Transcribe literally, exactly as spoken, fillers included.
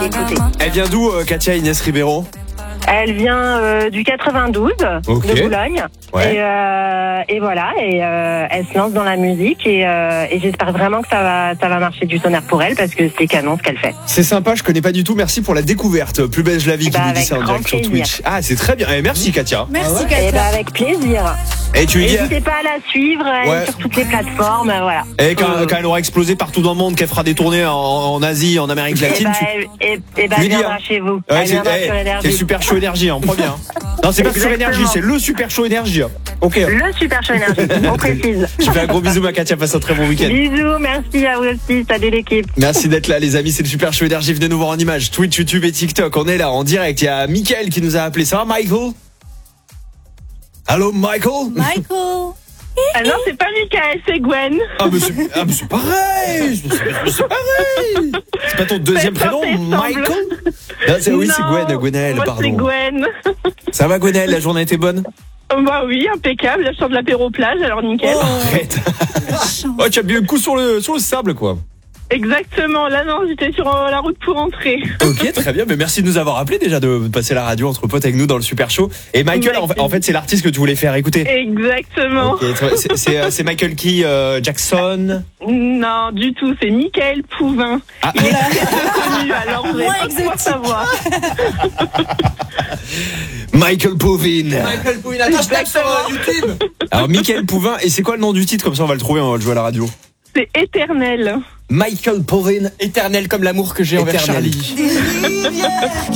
l'écouter. Elle vient d'où, euh, Katia Inès Ribeiro? Elle vient euh, du quatre-vingt-douze, Ok. de Boulogne. Ouais. Et, euh, et voilà, et euh, elle se lance dans la musique et, euh, et j'espère vraiment que ça va, ça va marcher du tonnerre pour elle parce que c'est canon ce qu'elle fait. C'est sympa, je connais pas du tout. Merci pour la découverte. Plus belle la vie qui Bah, nous dit avec ça en grand direct sur plaisir. Twitch. Ah, c'est très bien. Eh, merci Katia. Merci Et Katia. bah avec plaisir. Et tu lui dis, N'hésitez pas à la suivre, elle Ouais. est sur toutes les plateformes, voilà. et quand, quand elle aura explosé partout dans le monde, qu'elle fera des tournées en, en Asie, en Amérique Et latine, bah, tu... elle, et, et bah, lui elle dis, viendra hein. chez vous. Ouais, Elle c'est, viendra eh, sur c'est Énergie. Super Show Énergie, en premier. Hein. Non, c'est pas sur Exactement. Énergie, c'est le Super Show Énergie. hein. Ok. Le Super Show Énergie, on précise. Je fais un gros bisou, ma Katia. Passe un très bon week-end. Bisous, merci à vous aussi, salut l'équipe. Merci d'être là, les amis. C'est le Super Show Énergie. Venez nous voir en images. Twitch, YouTube et TikTok. On est là en direct. Il y a Mickaël qui nous a appelé. Ça va, Michael? Allô, Michael? Michael. Ah non, c'est pas Mickaël, c'est Gwen. Ah, mais c'est, ah, mais c'est pareil! C'est, c'est- c'est pareil! C'est pas ton deuxième Faites prénom, tenter, semble. Michael? Non, c'est, oui, c'est Gwen, Gwenaëlle, moi, pardon. c'est Gwen. Ça va, Gwenaëlle? La journée était bonne? Bah oui, impeccable. Je sors de l'apéro plage, alors nickel. Arrête. Oh, tu as bien un coup sur le, sur le sable, quoi. Exactement. Là, non, j'étais sur euh, la route pour rentrer. Ok, très bien. Mais merci de nous avoir appelé déjà, de passer la radio entre potes avec nous dans le Super Show. Et Michael, en, en fait, c'est l'artiste que tu voulais faire écouter. Exactement. Ok, très- c'est, c'est, euh, c'est Michael qui, euh, Jackson. Non, du tout. C'est Mickaël Pouvin. Ah, Il est très connu, alors vous Moins n'allez pas pouvoir exotique. savoir. Michael Pouvin. Michael Pouvin, hashtag sur euh, YouTube. Alors, Michael Pouvin. Et c'est quoi le nom du titre? Comme ça, on va le trouver, on va le jouer à la radio. C'est éternel. Michael Pouvin. Éternel comme l'amour que j'ai envers Éternel. Charlie.